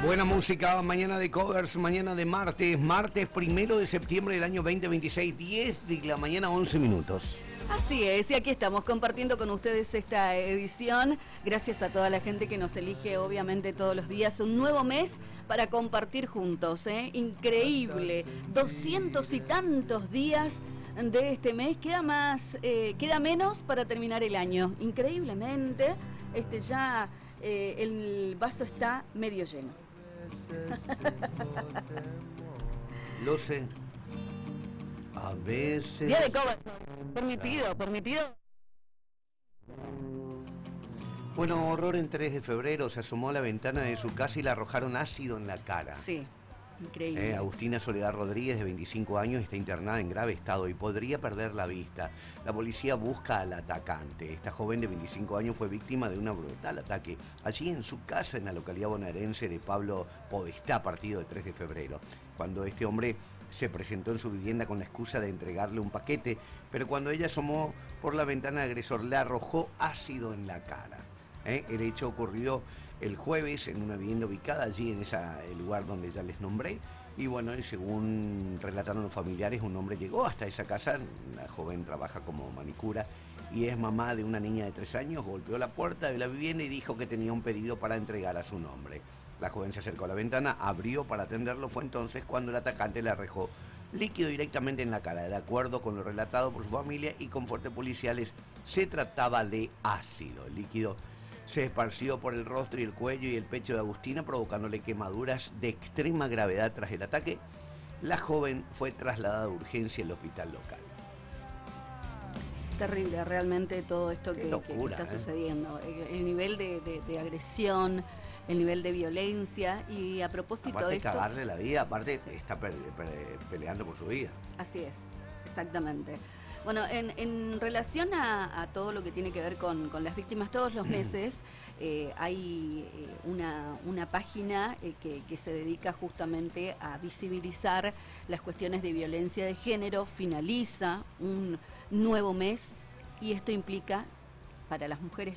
Buena música, mañana de covers, mañana de martes 1 de septiembre del año 2026, 10 de la mañana, 11 minutos. Así es, y aquí estamos compartiendo con ustedes esta edición. Gracias a toda la gente que nos elige, obviamente, todos los días. Un nuevo mes para compartir juntos, ¿eh? Increíble. 200 y tantos días de este mes. Queda menos para terminar el año. Increíblemente, ya el vaso está medio lleno. Lo sé. A veces... Día de cover. Permitido. Bueno, horror en 3 de febrero. Se asomó a la ventana de su casa y le arrojaron ácido en la cara. Sí, increíble. Agustina Soledad Rodríguez, de 25 años, está internada en grave estado y podría perder la vista. La policía busca al atacante. Esta joven de 25 años fue víctima de un brutal ataque allí en su casa, en la localidad bonaerense de Pablo Podestá, partido de 3 de febrero, cuando este hombre se presentó en su vivienda con la excusa de entregarle un paquete, pero cuando ella asomó por la ventana, el agresor le arrojó ácido en la cara. El hecho ocurrió el jueves en una vivienda ubicada allí en el lugar donde ya les nombré, y bueno, según relataron los familiares, un hombre llegó hasta esa casa. La joven trabaja como manicura y es mamá de una niña de 3 años, golpeó la puerta de la vivienda y dijo que tenía un pedido para entregar a su nombre. La joven se acercó a la ventana, abrió para atenderlo, fue entonces cuando el atacante le arrojó líquido directamente en la cara. De acuerdo con lo relatado por su familia y con fuertes policiales, se trataba de ácido. El líquido se esparció por el rostro y el cuello y el pecho de Agustina, provocándole quemaduras de extrema gravedad. Tras el ataque, la joven fue trasladada de urgencia al hospital local. Terrible realmente todo esto que está sucediendo. El nivel de agresión, el nivel de violencia, y a propósito aparte de esto... cagarle la vida, aparte sí, está peleando por su vida. Así es, exactamente. Bueno, en relación a todo lo que tiene que ver con las víctimas, todos los meses hay una página que se dedica justamente a visibilizar las cuestiones de violencia de género. Finaliza un nuevo mes y esto implica para las mujeres